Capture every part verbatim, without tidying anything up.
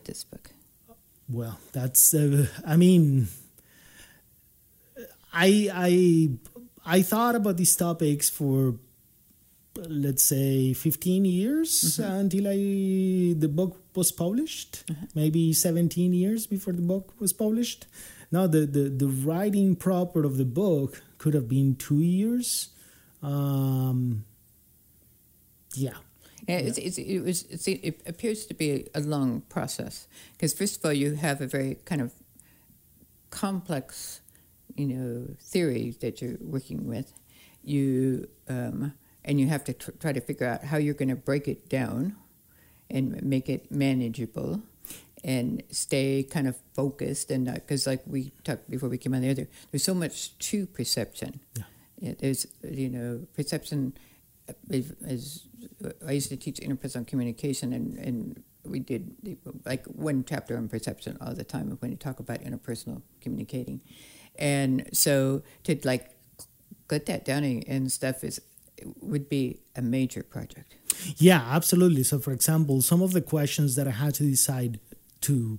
write this book? Well, that's, uh, I mean, I, I, I thought about these topics for, let's say, fifteen years mm-hmm. until I the book was published, uh-huh. maybe seventeen years before the book was published. Now, the, the, the writing proper of the book could have been two years. Um, yeah. Yeah, it's, it's, it, was, it's, it appears to be a long process because, first of all, you have a very kind of complex, you know, theory that you're working with. You um, and you have to tr- try to figure out how you're going to break it down and make it manageable and stay kind of focused. And because, like we talked before we came on the other, there's so much to perception. Yeah. Yeah, there's, you know, perception. As I used to teach interpersonal communication, and, and we did like one chapter on perception all the time when you talk about interpersonal communicating. And so to like get that down and stuff is would be a major project. Yeah, absolutely. So, for example, some of the questions that I had to decide to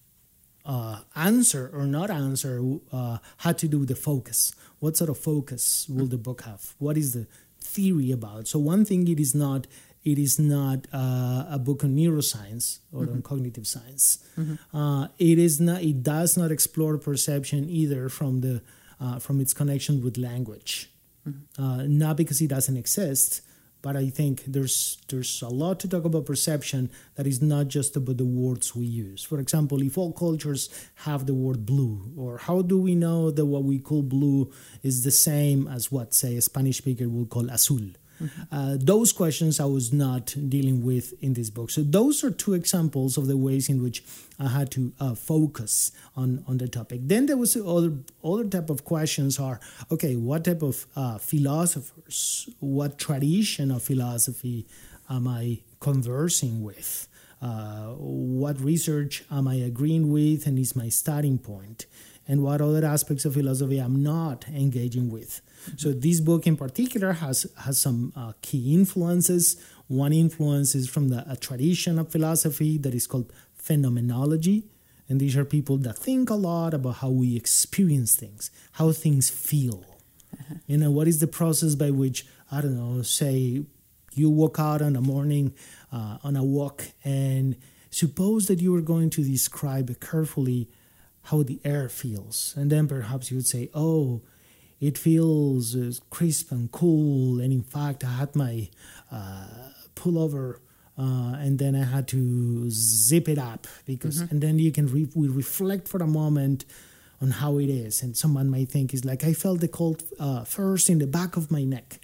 uh, answer or not answer uh, had to do with the focus. What sort of focus will the book have? What is the theory about? So one thing, it is not it is not uh, a book on neuroscience or mm-hmm. on cognitive science. Mm-hmm. Uh, it is not. It does not explore perception either from the uh, from its connection with language. Mm-hmm. Uh, not because it doesn't exist, but I think there's there's a lot to talk about perception that is not just about the words we use. For example, if all cultures have the word blue, or how do we know that what we call blue is the same as what, say, a Spanish speaker would call azul? Mm-hmm. Uh, those questions I was not dealing with in this book. So those are two examples of the ways in which I had to uh, focus on, on the topic. Then there was other other type of questions are, okay, what type of uh, philosophers, what tradition of philosophy am I conversing with? Uh, what research am I agreeing with and is my starting point? And what other aspects of philosophy I'm not engaging with. Mm-hmm. So this book in particular has has some uh, key influences. One influence is from the a tradition of philosophy that is called phenomenology. And these are people that think a lot about how we experience things, how things feel. Uh-huh. You know, what is the process by which, I don't know, say you walk out in the morning uh, on a walk, and suppose that you were going to describe carefully how the air feels. And then perhaps you would say, oh, it feels uh, crisp and cool. And in fact, I had my uh, pullover uh, and then I had to zip it up. because, mm-hmm. And then you can re- we reflect for a moment on how it is. And someone might think it's like, I felt the cold uh, first in the back of my neck.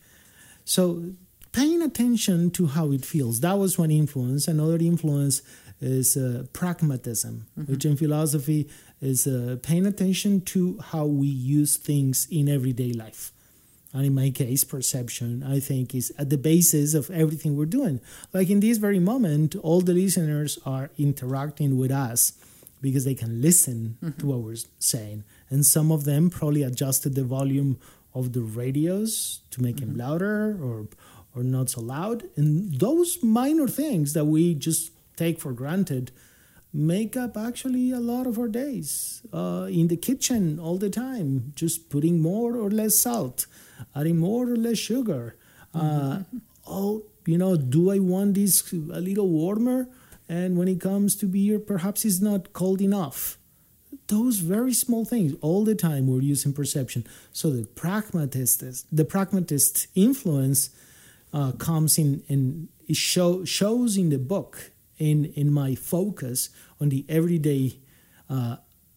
So paying attention to how it feels, that was one influence. Another influence is uh, pragmatism, mm-hmm. which in philosophy is uh, paying attention to how we use things in everyday life. And in my case, perception, I think, is at the basis of everything we're doing. Like in this very moment, all the listeners are interacting with us because they can listen mm-hmm. to what we're saying. And some of them probably adjusted the volume of the radios to make mm-hmm. them louder or or not so loud. And those minor things that we just take for granted make up actually a lot of our days. Uh, in the kitchen all the time, just putting more or less salt, adding more or less sugar. Uh, oh, you know, do I want this a little warmer? And when it comes to beer, perhaps it's not cold enough. Those very small things, all the time we're using perception. So the pragmatist, the pragmatist influence uh, comes in, in it show, shows in the book, in, in my focus on the everyday, uh,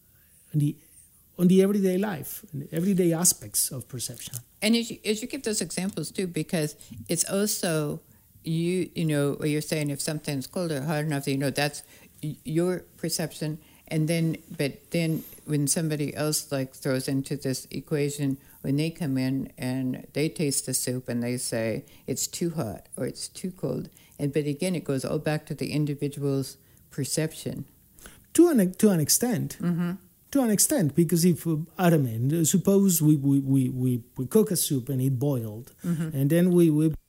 on the on the everyday life, and the everyday aspects of perception. And as you, as you give those examples too, because it's also you you know what you're saying. If something's cold or hot enough, you know that's your perception. And then, but then when somebody else like throws into this equation, when they come in and they taste the soup and they say it's too hot or it's too cold, and but again it goes all back to the individual's perception. To an to an extent. Mm-hmm. To an extent, because if, uh, I don't mean, suppose we, we, we, we, we cook a soup and it boiled, mm-hmm. and then we, we